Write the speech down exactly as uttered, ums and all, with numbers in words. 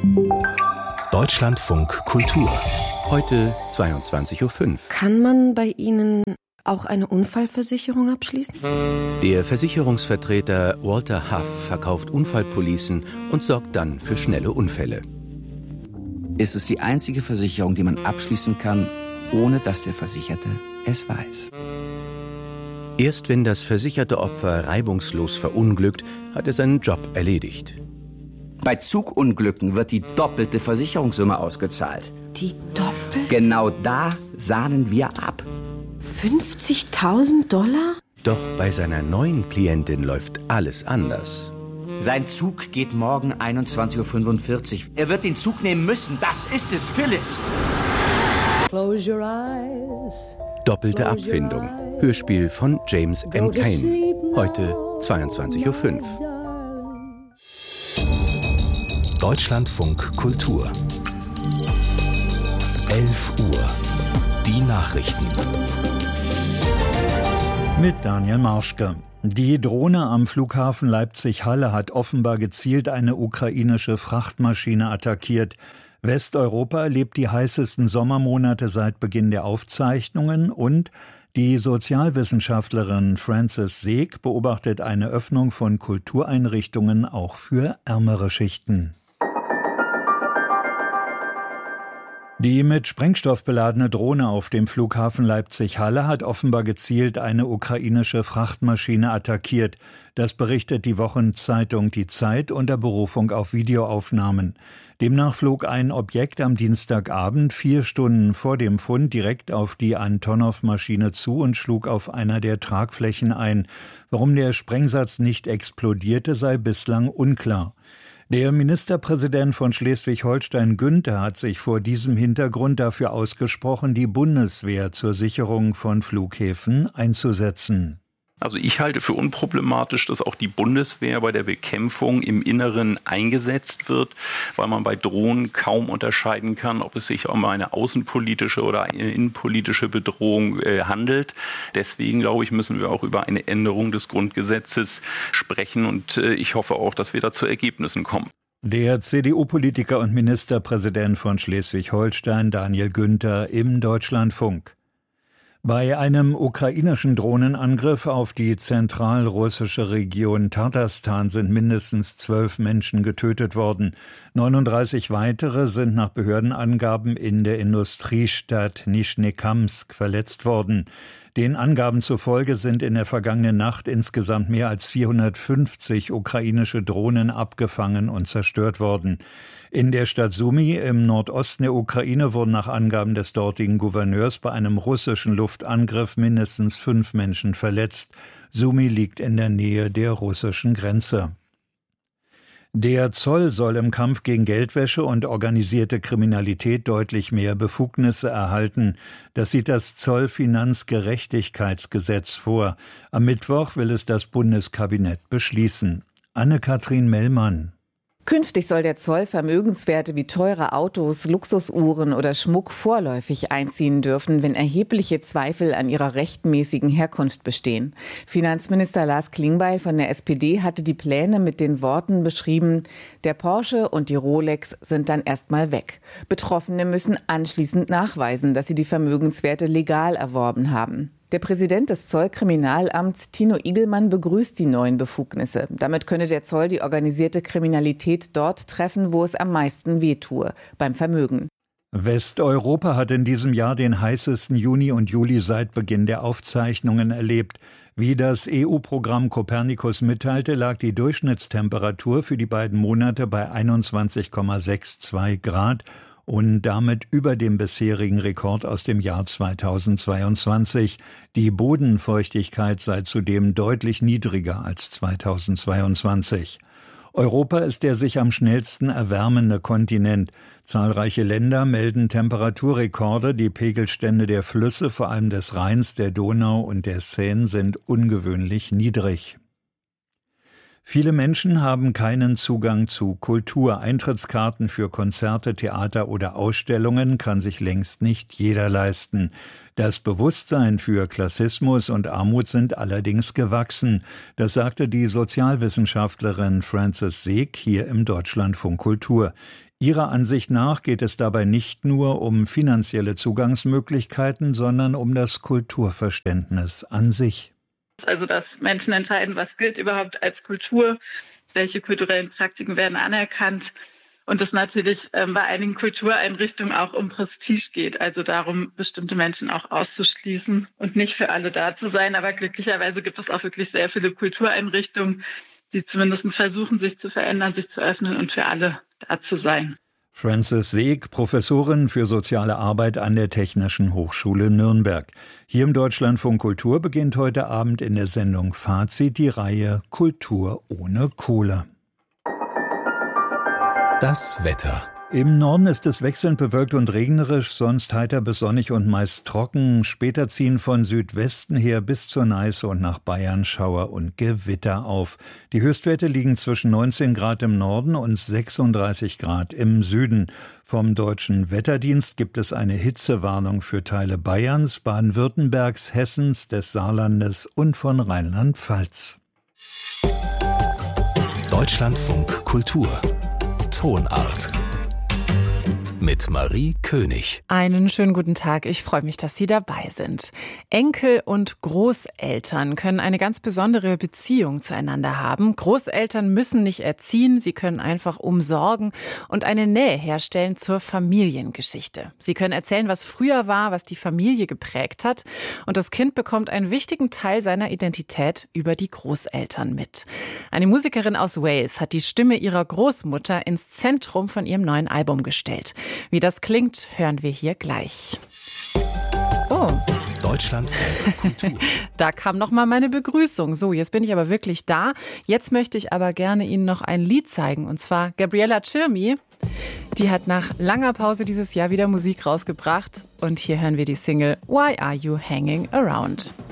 Deutschlandfunk Kultur. Heute zweiundzwanzig Uhr fünf. Kann man bei Ihnen auch eine Unfallversicherung abschließen? Der Versicherungsvertreter Walter Huff verkauft Unfallpolicen und sorgt dann für schnelle Unfälle. Es ist die einzige Versicherung, die man abschließen kann, ohne dass der Versicherte es weiß. Erst wenn das versicherte Opfer reibungslos verunglückt, hat er seinen Job erledigt. Bei Zugunglücken wird die doppelte Versicherungssumme ausgezahlt. Die doppelte? Genau da sahnen wir ab. fünfzigtausend Dollar? Doch bei seiner neuen Klientin läuft alles anders. Sein Zug geht morgen einundzwanzig Uhr fünfundvierzig. Er wird den Zug nehmen müssen. Das ist es, Phyllis. Close your eyes. Doppelte Abfindung. Hörspiel von James M. Cain. Heute zweiundzwanzig Uhr fünf. Deutschlandfunk Kultur. elf Uhr. Die Nachrichten. Mit Daniel Marschke. Die Drohne am Flughafen Leipzig-Halle hat offenbar gezielt eine ukrainische Frachtmaschine attackiert. Westeuropa erlebt die heißesten Sommermonate seit Beginn der Aufzeichnungen und die Sozialwissenschaftlerin Frances Seeg beobachtet eine Öffnung von Kultureinrichtungen auch für ärmere Schichten. Die mit Sprengstoff beladene Drohne auf dem Flughafen Leipzig-Halle hat offenbar gezielt eine ukrainische Frachtmaschine attackiert. Das berichtet die Wochenzeitung Die Zeit unter Berufung auf Videoaufnahmen. Demnach flog ein Objekt am Dienstagabend vier Stunden vor dem Fund direkt auf die Antonov-Maschine zu und schlug auf einer der Tragflächen ein. Warum der Sprengsatz nicht explodierte, sei bislang unklar. Der Ministerpräsident von Schleswig-Holstein Günther hat sich vor diesem Hintergrund dafür ausgesprochen, die Bundeswehr zur Sicherung von Flughäfen einzusetzen. Also ich halte für unproblematisch, dass auch die Bundeswehr bei der Bekämpfung im Inneren eingesetzt wird, weil man bei Drohnen kaum unterscheiden kann, ob es sich um eine außenpolitische oder eine innenpolitische Bedrohung äh, handelt. Deswegen, glaube ich, müssen wir auch über eine Änderung des Grundgesetzes sprechen und äh, ich hoffe auch, dass wir da zu Ergebnissen kommen. Der C D U-Politiker und Ministerpräsident von Schleswig-Holstein Daniel Günther im Deutschlandfunk. Bei einem ukrainischen Drohnenangriff auf die zentralrussische Region Tatarstan sind mindestens zwölf Menschen getötet worden. neununddreißig weitere sind nach Behördenangaben in der Industriestadt Nischnekamsk verletzt worden. Den Angaben zufolge sind in der vergangenen Nacht insgesamt mehr als vierhundertfünfzig ukrainische Drohnen abgefangen und zerstört worden. In der Stadt Sumy im Nordosten der Ukraine wurden nach Angaben des dortigen Gouverneurs bei einem russischen Luftangriff mindestens fünf Menschen verletzt. Sumy liegt in der Nähe der russischen Grenze. Der Zoll soll im Kampf gegen Geldwäsche und organisierte Kriminalität deutlich mehr Befugnisse erhalten. Das sieht das Zollfinanzgerechtigkeitsgesetz vor. Am Mittwoch will es das Bundeskabinett beschließen. Anne-Kathrin Mellmann. Künftig soll der Zoll Vermögenswerte wie teure Autos, Luxusuhren oder Schmuck vorläufig einziehen dürfen, wenn erhebliche Zweifel an ihrer rechtmäßigen Herkunft bestehen. Finanzminister Lars Klingbeil von der S P D hatte die Pläne mit den Worten beschrieben: Der Porsche und die Rolex sind dann erstmal weg. Betroffene müssen anschließend nachweisen, dass sie die Vermögenswerte legal erworben haben. Der Präsident des Zollkriminalamts, Tino Igelmann, begrüßt die neuen Befugnisse. Damit könne der Zoll die organisierte Kriminalität dort treffen, wo es am meisten wehtue, beim Vermögen. Westeuropa hat in diesem Jahr den heißesten Juni und Juli seit Beginn der Aufzeichnungen erlebt. Wie das E U-Programm Copernicus mitteilte, lag die Durchschnittstemperatur für die beiden Monate bei einundzwanzig Komma zweiundsechzig Grad und damit über dem bisherigen Rekord aus dem Jahr zweitausendzweiundzwanzig. Die Bodenfeuchtigkeit sei zudem deutlich niedriger als zweitausendzweiundzwanzig. Europa ist der sich am schnellsten erwärmende Kontinent. Zahlreiche Länder melden Temperaturrekorde. Die Pegelstände der Flüsse, vor allem des Rheins, der Donau und der Seine, sind ungewöhnlich niedrig. Viele Menschen haben keinen Zugang zu Kultur. Eintrittskarten für Konzerte, Theater oder Ausstellungen kann sich längst nicht jeder leisten. Das Bewusstsein für Klassismus und Armut sind allerdings gewachsen. Das sagte die Sozialwissenschaftlerin Frances Seeg hier im Deutschlandfunk Kultur. Ihrer Ansicht nach geht es dabei nicht nur um finanzielle Zugangsmöglichkeiten, sondern um das Kulturverständnis an sich. Also dass Menschen entscheiden, was gilt überhaupt als Kultur, welche kulturellen Praktiken werden anerkannt. Und es natürlich ähm, bei einigen Kultureinrichtungen auch um Prestige geht, also darum, bestimmte Menschen auch auszuschließen und nicht für alle da zu sein. Aber glücklicherweise gibt es auch wirklich sehr viele Kultureinrichtungen, die zumindest versuchen, sich zu verändern, sich zu öffnen und für alle da zu sein. Frances Seeg, Professorin für soziale Arbeit an der Technischen Hochschule Nürnberg. Hier im Deutschlandfunk Kultur beginnt heute Abend in der Sendung Fazit die Reihe Kultur ohne Kohle. Das Wetter. Im Norden ist es wechselnd bewölkt und regnerisch, sonst heiter bis sonnig und meist trocken. Später ziehen von Südwesten her bis zur Neiße und nach Bayern Schauer und Gewitter auf. Die Höchstwerte liegen zwischen neunzehn Grad im Norden und sechsunddreißig Grad im Süden. Vom Deutschen Wetterdienst gibt es eine Hitzewarnung für Teile Bayerns, Baden-Württembergs, Hessens, des Saarlandes und von Rheinland-Pfalz. Deutschlandfunk Kultur. Tonart. Mit Marie König. Einen schönen guten Tag. Ich freue mich, dass Sie dabei sind. Enkel und Großeltern können eine ganz besondere Beziehung zueinander haben. Großeltern müssen nicht erziehen, sie können einfach umsorgen und eine Nähe herstellen zur Familiengeschichte. Sie können erzählen, was früher war, was die Familie geprägt hat. Und das Kind bekommt einen wichtigen Teil seiner Identität über die Großeltern mit. Eine Musikerin aus Wales hat die Stimme ihrer Großmutter ins Zentrum von ihrem neuen Album gestellt. Wie das klingt, hören wir hier gleich. Oh. Deutschlandfunk Kultur. Da kam noch mal meine Begrüßung. So, jetzt bin ich aber wirklich da. Jetzt möchte ich aber gerne Ihnen noch ein Lied zeigen. Und zwar Gabriella Cilmi. Die hat nach langer Pause dieses Jahr wieder Musik rausgebracht. Und hier hören wir die Single Why Are You Hanging Around?